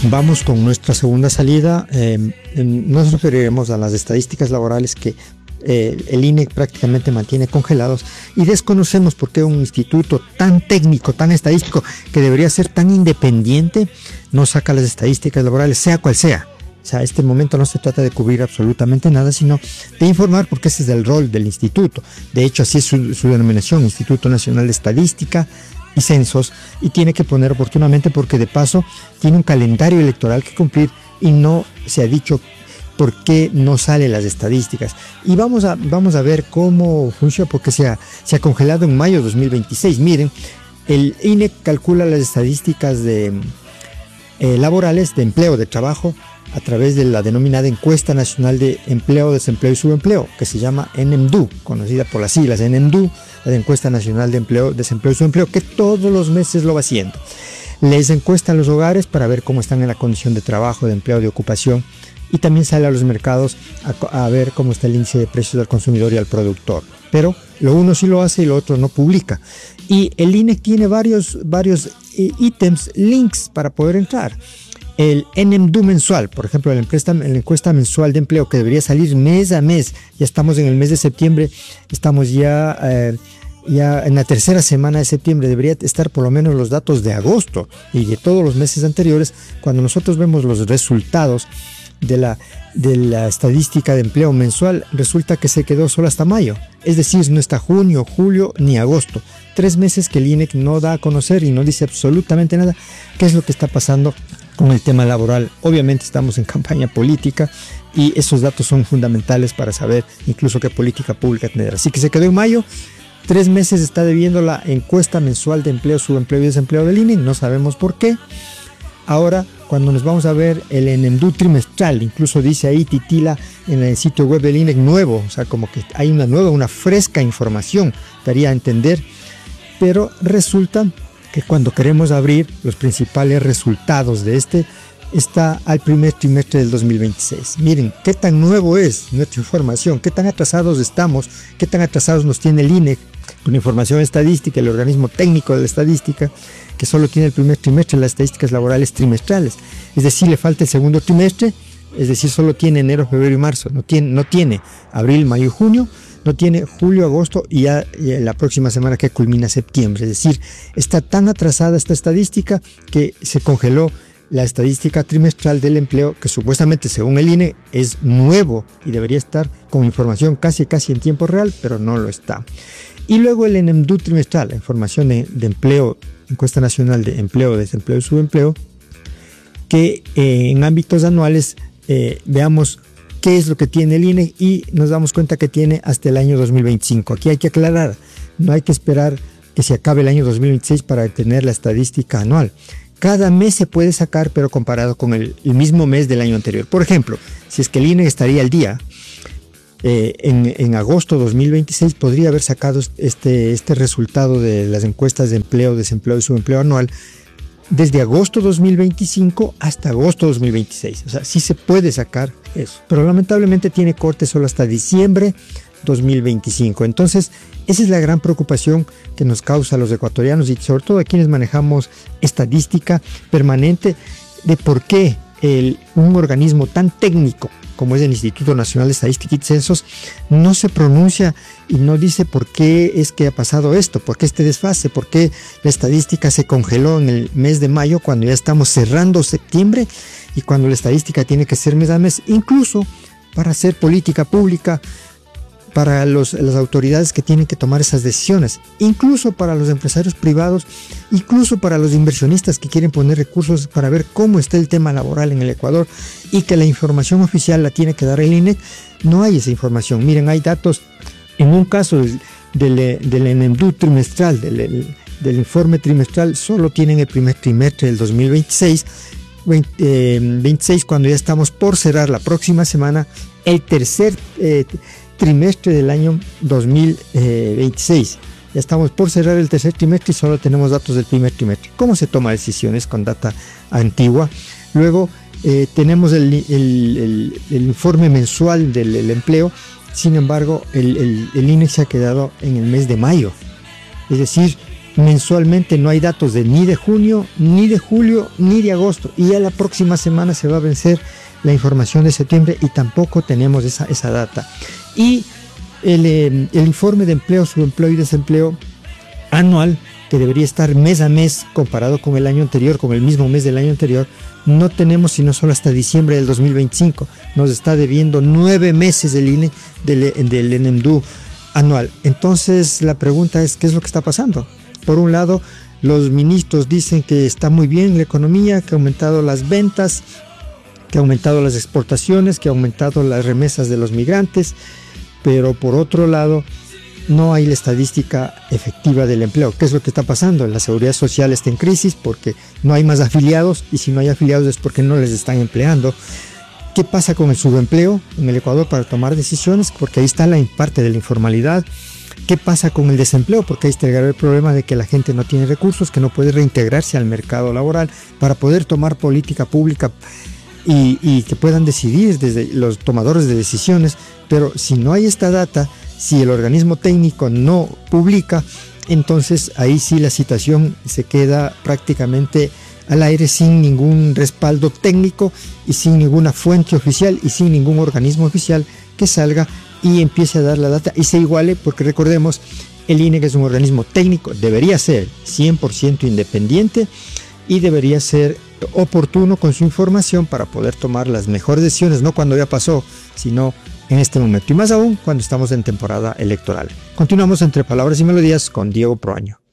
Vamos con nuestra segunda salida. Nos referiremos a las estadísticas laborales que el INE prácticamente mantiene congelados, y desconocemos por qué un instituto tan técnico, tan estadístico, que debería ser tan independiente, no saca las estadísticas laborales, sea cual sea. O sea, este momento no se trata de cubrir absolutamente nada, sino de informar, porque ese es el rol del instituto. De hecho, así es su denominación, Instituto Nacional de Estadística y Censos, y tiene que poner oportunamente, porque de paso tiene un calendario electoral que cumplir y no se ha dicho por qué no salen las estadísticas. Y vamos a ver cómo funciona, porque se ha congelado en mayo de 2026. Miren, el INE calcula las estadísticas laborales de empleo, de trabajo, a través de la denominada Encuesta Nacional de Empleo, Desempleo y Subempleo, que se llama NEMDU, conocida por las siglas NEMDU, la Encuesta Nacional de Empleo, Desempleo y Subempleo, que todos los meses lo va haciendo. Les encuesta a los hogares para ver cómo están en la condición de trabajo, de empleo, de ocupación, y también sale a los mercados a ver cómo está el índice de precios al consumidor y al productor. Pero lo uno sí lo hace y lo otro no publica. Y el INE tiene varios ítems, links para poder entrar. El NEMDU mensual, por ejemplo, la encuesta mensual de empleo, que debería salir mes a mes. Ya estamos en el mes de septiembre, estamos ya en la tercera semana de septiembre. Debería estar por lo menos los datos de agosto y de todos los meses anteriores. Cuando nosotros vemos los resultados de la estadística de empleo mensual, resulta que se quedó solo hasta mayo. Es decir, no está junio, julio ni agosto. 3 meses que el INE no da a conocer y no dice absolutamente nada qué es lo que está pasando con el tema laboral. Obviamente estamos en campaña política y esos datos son fundamentales para saber incluso qué política pública tener. Así que se quedó en mayo. 3 meses está debiendo la encuesta mensual de empleo, subempleo y desempleo del INE. No sabemos por qué. Ahora, cuando nos vamos a ver el NEMDU trimestral, incluso dice ahí, titila en el sitio web del INE nuevo, o sea, como que hay una fresca información, daría a entender. Pero resulta que cuando queremos abrir los principales resultados de está al primer trimestre del 2026. Miren, qué tan nuevo es nuestra información, qué tan atrasados estamos, qué tan atrasados nos tiene el INE con información estadística, el organismo técnico de la estadística, que solo tiene el primer trimestre, las estadísticas laborales trimestrales. Es decir, le falta el segundo trimestre, es decir, solo tiene enero, febrero y marzo, no tiene abril, mayo y junio, no tiene julio, agosto y ya la próxima semana que culmina septiembre. Es decir, está tan atrasada esta estadística que se congeló la estadística trimestral del empleo, que supuestamente, según el INE, es nuevo y debería estar con información casi en tiempo real, pero no lo está. Y luego el NEMDU trimestral, la información de empleo, Encuesta Nacional de Empleo, Desempleo y Subempleo, que en ámbitos anuales veamos qué es lo que tiene el INE, y nos damos cuenta que tiene hasta el año 2025. Aquí hay que aclarar, no hay que esperar que se acabe el año 2026 para tener la estadística anual. Cada mes se puede sacar, pero comparado con el mismo mes del año anterior. Por ejemplo, si es que el INE estaría al día, en agosto 2026 podría haber sacado este resultado de las encuestas de empleo, desempleo y subempleo anual desde agosto 2025 hasta agosto 2026. O sea, sí se puede sacar eso, pero lamentablemente tiene corte solo hasta diciembre 2025. Entonces, esa es la gran preocupación que nos causa a los ecuatorianos y sobre todo a quienes manejamos estadística permanente, de por qué un organismo tan técnico como es el Instituto Nacional de Estadística y Censos no se pronuncia y no dice por qué es que ha pasado esto, por qué este desfase, por qué la estadística se congeló en el mes de mayo cuando ya estamos cerrando septiembre y cuando la estadística tiene que ser mes a mes, incluso para hacer política pública, para las autoridades que tienen que tomar esas decisiones, incluso para los empresarios privados, incluso para los inversionistas que quieren poner recursos para ver cómo está el tema laboral en el Ecuador, y que la información oficial la tiene que dar el INE. No hay esa información. Miren, hay datos, en un caso del NEMDU trimestral, del informe trimestral, solo tienen el primer trimestre del 2026, 26, cuando ya estamos por cerrar la próxima semana el tercer trimestre del año 2026. Ya estamos por cerrar el tercer trimestre y solo tenemos datos del primer trimestre. ¿Cómo se toma decisiones con data antigua? Luego tenemos el informe mensual del empleo. Sin embargo, el INE se ha quedado en el mes de mayo. Es decir, mensualmente no hay datos ni de junio, ni de julio, ni de agosto, y ya la próxima semana se va a vencer la información de septiembre y tampoco tenemos esa data. Y el informe de empleo, subempleo y desempleo anual, que debería estar mes a mes comparado con el año anterior, con el mismo mes del año anterior, no tenemos sino solo hasta diciembre del 2025. Nos está debiendo 9 meses del INE, del NMDU anual. Entonces la pregunta es, ¿qué es lo que está pasando? Por un lado, los ministros dicen que está muy bien la economía, que ha aumentado las ventas, que ha aumentado las exportaciones, que ha aumentado las remesas de los migrantes, pero por otro lado, no hay la estadística efectiva del empleo. ¿Qué es lo que está pasando? La seguridad social está en crisis porque no hay más afiliados, y si no hay afiliados es porque no les están empleando. ¿Qué pasa con el subempleo en el Ecuador para tomar decisiones? Porque ahí está la parte de la informalidad. ¿Qué pasa con el desempleo? Porque ahí está el grave problema de que la gente no tiene recursos, que no puede reintegrarse al mercado laboral para poder tomar política pública y que puedan decidir desde los tomadores de decisiones. Pero si no hay esta data, si el organismo técnico no publica, entonces ahí sí la situación se queda prácticamente al aire, sin ningún respaldo técnico y sin ninguna fuente oficial y sin ningún organismo oficial que salga y empiece a dar la data y se iguale, porque recordemos, el INE, que es un organismo técnico, debería ser 100% independiente y debería ser oportuno con su información para poder tomar las mejores decisiones, no cuando ya pasó, sino en este momento, y más aún cuando estamos en temporada electoral. Continuamos Entre Palabras y Melodías con Diego Proaño.